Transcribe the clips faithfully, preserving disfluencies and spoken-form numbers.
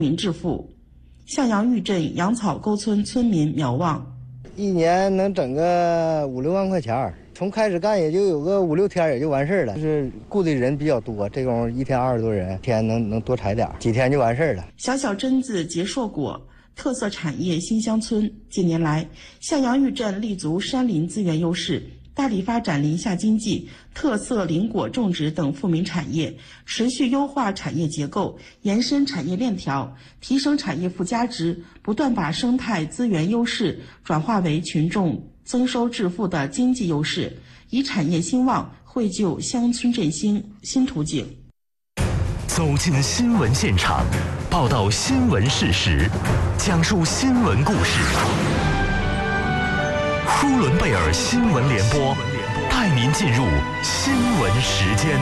民致富。向阳峪镇杨草沟村村民苗望， 一年能整个五六万块钱，从开始干也就有个五六天也就完事儿了。就是雇的人比较多，这种一天二十多人，天能能多裁点，几天就完事儿了。 小小榛子结硕果特色产业新乡村，近年来向阳峪镇立足山林资源优势，大力发展林下经济、特色林果种植等富民产业，持续优化产业结构，延伸产业链条，提升产业附加值，不断把生态资源优势转化为群众增收致富的经济优势，以产业兴旺绘就乡村振兴新图景。 走进新闻现场，报道新闻事实，讲述新闻故事。呼伦贝尔新闻联播带您进入新闻时间。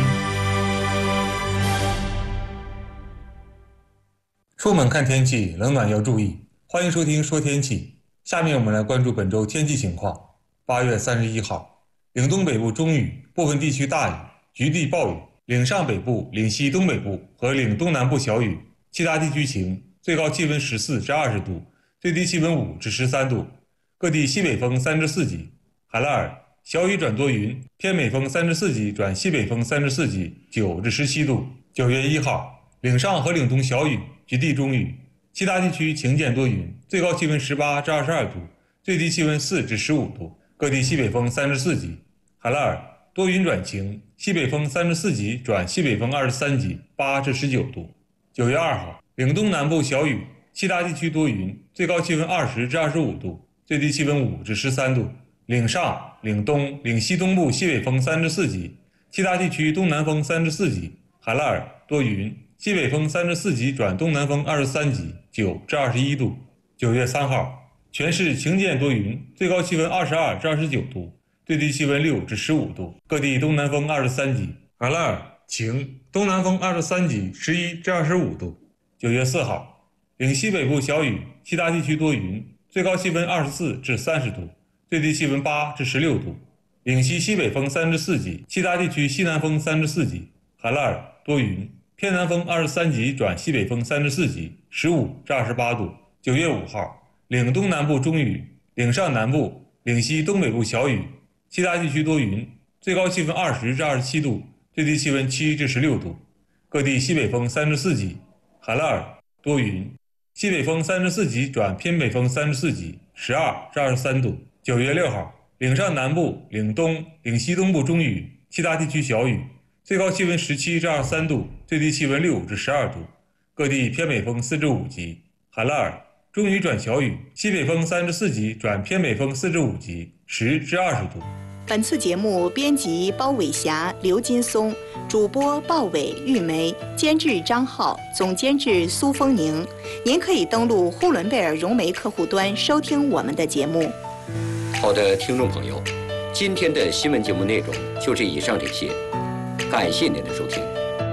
出门看天气，冷暖要注意。欢迎收听说天气。下面我们来关注本周天气情况。八月三十一号，岭东北部中雨，部分地区大雨，局地暴雨；岭上北部、岭西东北部和岭东南部小雨，其他地区晴。最高气温十四至二十度，最低气温五至十三度。各地西北风三至四级。海拉尔小雨转多云，偏北风三至四级转西北风三至四级，九至十七度。九月一号，岭上和岭东小雨，局地中雨，其他地区晴间多云，最高气温十八至二十二度，最低气温四至十五度。各地西北风三至四级。海拉尔多云转晴，西北风三至四级转西北风二十三级，八至十九度。九月二号，岭东南部小雨，其他地区多云，最高气温二十至二十五度，最低气温五至十三度。岭上、岭东、岭西东部西北风三至四级，其他地区东南风三至四级。海拉尔多云，西北风三至四级转东南风二十三级，九至二十一度。九月三号，全市晴间多云，最高气温二十二至二十九度，最低气温六至十五度。各地东南风二十三级。海拉尔晴，东南风二十三级，十一至二十五度。九月四号，岭西北部小雨，其他地区多云，最高气温二十四至三十度，最低气温八至十六度。岭西西北风三至四级，其他地区西南风三至四级。海拉尔多云，偏南风二十三级转西北风三至四级，十五至二十八度。九月五号，岭东南部中雨，岭上南部、岭西东北部小雨，其他地区多云，最高气温二十至二十七度，最低气温七至十六度。各地西北风三至四级。海拉尔多云，西北风三至四级转偏北风三至四级，十二至二十三度。九月六号，岭上南部、岭东、岭西东部中雨，其他地区小雨，最高气温十七至二十三度，最低气温六至十二度。各地偏北风四至五级。海拉尔中雨转小雨，西北风三至四级转偏北风四至五级，十至二十度。 本次节目编辑包伟霞、刘金松，主播鲍伟、玉梅，监制张浩，总监制苏丰宁。您可以登录呼伦贝尔融媒客户端收听我们的节目。 好的，听众朋友，今天的新闻节目内容就是以上这些，感谢您的收听。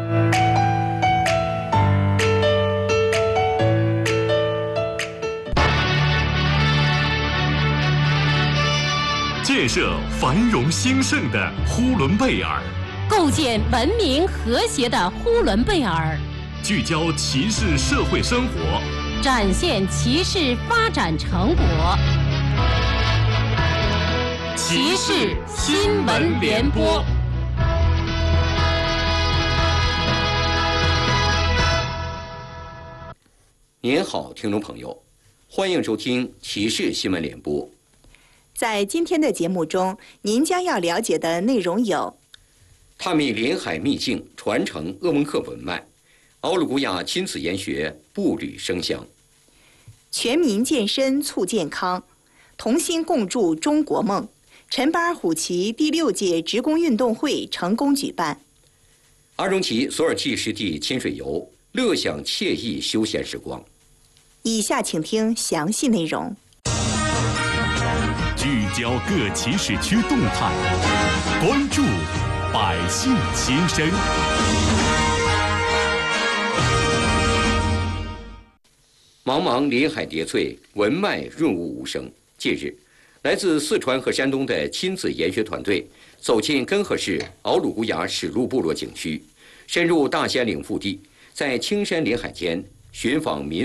建设繁荣兴盛的呼伦贝尔， 构建文明和谐的呼伦贝尔， 聚焦骑士社会生活， 展现骑士发展成果。骑士新闻联播。 您好，听众朋友，欢迎收听骑士新闻联播。 在今天的节目中，您将要了解的内容有： 探秘临海秘境，传承鄂温克文脉；奥鲁古雅亲子研学，步履生香； 全民健身促健康，同心共筑中国梦。陈巴尔虎旗第六届职工运动会成功举办。 阿荣旗索尔济湿地亲水游，乐享惬意休闲时光。 以下请听详细内容。 聚焦各骑士区动态，关注百姓心声。 茫茫林海叠翠，文脉润物无声。近日，来自四川和山东的亲子研学团队走进根河市敖鲁古雅史路部落景区，深入大兴安岭腹地，在青山林海间寻访民